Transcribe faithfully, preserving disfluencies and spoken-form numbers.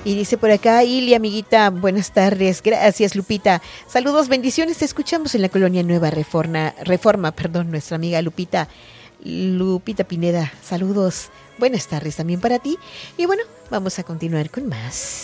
Y dice por acá, Ili, amiguita, buenas tardes. Gracias, Lupita. Saludos, bendiciones. Te escuchamos en la colonia Nueva Reforma, Reforma, perdón, nuestra amiga Lupita, Lupita Pineda. Saludos. Buenas tardes también para ti. Y bueno, vamos a continuar con más.